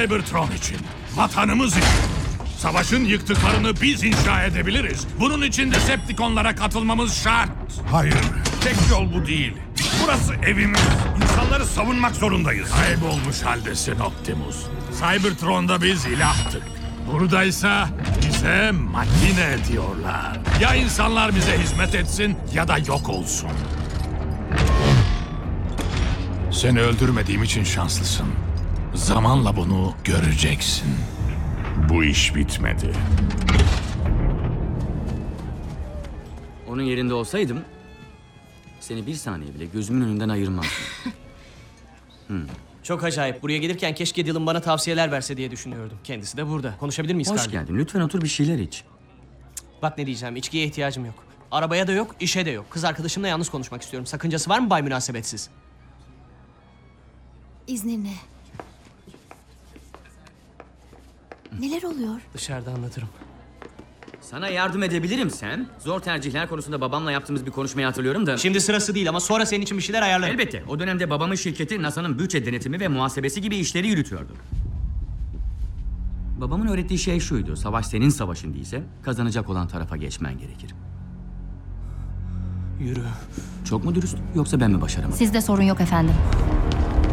Cybertron için, vatanımız için. Savaşın yıktıklarını biz inşa edebiliriz. Bunun için Decepticonlara katılmamız şart. Hayır, tek yol bu değil. Burası evimiz. İnsanları savunmak zorundayız. Kaybolmuş haldesin Optimus. Cybertron'da biz ilahtık. Buradaysa bize makine diyorlar. Ya insanlar bize hizmet etsin ya da yok olsun. Seni öldürmediğim için şanslısın. Zamanla bunu göreceksin. Bu iş bitmedi. Onun yerinde olsaydım seni bir saniye bile gözümün önünden ayırmazdım. Çok acayip. Buraya gelirken keşke Dylan bana tavsiyeler verse diye düşünüyordum. Kendisi de burada. Konuşabilir miyiz Hoş Carly? geldin. Lütfen otur, bir şeyler iç. Bak ne diyeceğim. İçkiye ihtiyacım yok. Arabaya da yok, işe de yok. Kız arkadaşımla yalnız konuşmak istiyorum. Sakıncası var mı Bay Münasebetsiz? İzninle. Neler oluyor? Dışarıda anlatırım. Sana yardım edebilirim Sam. Zor tercihler konusunda babamla yaptığımız bir konuşmayı hatırlıyorum da... Şimdi sırası değil ama sonra senin için bir şeyler ayarlarım. Elbette. O dönemde babamın şirketi NASA'nın bütçe denetimi ve muhasebesi gibi işleri yürütüyordu. Babamın öğrettiği şey şuydu. Savaş senin savaşın değilse kazanacak olan tarafa geçmen gerekir. Yürü. Çok mu dürüst, yoksa ben mi başaramadım? Sizde sorun yok efendim.